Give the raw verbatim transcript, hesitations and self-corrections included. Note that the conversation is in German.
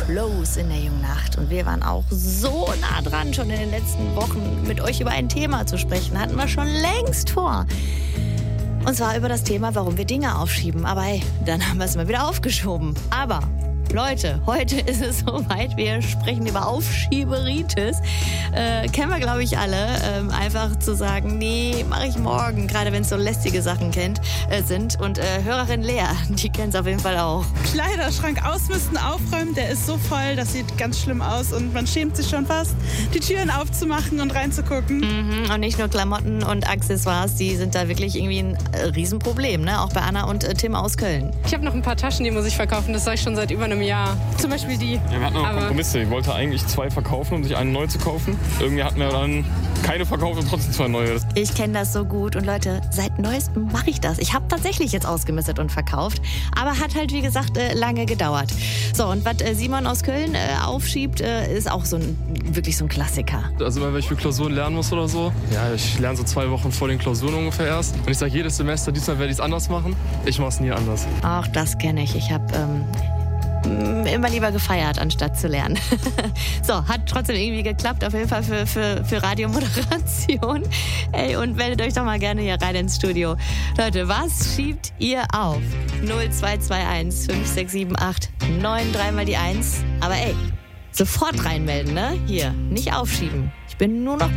Close in der Jungnacht. Und wir waren auch so nah dran, schon in den letzten Wochen mit euch über ein Thema zu sprechen. Hatten wir schon längst vor. Und zwar über das Thema, warum wir Dinge aufschieben. Aber hey, dann haben wir es mal wieder aufgeschoben. Aber Leute, heute ist es soweit. Wir sprechen über Aufschieberitis. Äh, kennen wir, glaube ich, alle. Ähm, einfach zu sagen, nee, mache ich morgen. Gerade wenn es so lästige Sachen kennt, äh, sind. Und äh, Hörerin Lea, die kennt es auf jeden Fall auch. Kleiderschrank ausmisten, aufräumen, der ist so voll, das sieht ganz schlimm aus. Und man schämt sich schon fast, die Türen aufzumachen und reinzugucken. Mhm, und nicht nur Klamotten und Accessoires, die sind da wirklich irgendwie ein äh, Riesenproblem. Ne? Auch bei Anna und äh, Tim aus Köln. Ich habe noch ein paar Taschen, die muss ich verkaufen. Das sage ich schon seit über einem Jahr. Zum Beispiel die. Ja, wir hatten noch Aber Kompromisse. Ich wollte eigentlich zwei verkaufen, um sich einen neu zu kaufen. Irgendwie hatten wir dann keine verkauft und trotzdem zwei neue. Ich kenne das so gut. Und Leute, seit neuestem mache ich das. Ich habe tatsächlich jetzt ausgemistet und verkauft. Aber hat halt, wie gesagt, äh, lange gedauert. So, und was äh, Simon aus Köln äh, aufschiebt, äh, ist auch so ein, wirklich so ein Klassiker. Also immer, wenn ich für Klausuren lernen muss oder so. Ja, ich lerne so zwei Wochen vor den Klausuren ungefähr erst. Und ich sage jedes Semester, diesmal werde ich es anders machen. Ich mache es nie anders. Auch das kenne ich. Ich habe ähm, immer lieber gefeiert, anstatt zu lernen. So, hat trotzdem irgendwie geklappt, auf jeden Fall für, für, für Radiomoderation. Ey, und meldet euch doch mal gerne hier rein ins Studio. Leute, was schiebt ihr auf? null zwei zwei eins fünf sechs sieben acht neun drei mal die eins. Aber ey, sofort reinmelden, ne? Hier, nicht aufschieben. Ich bin nur noch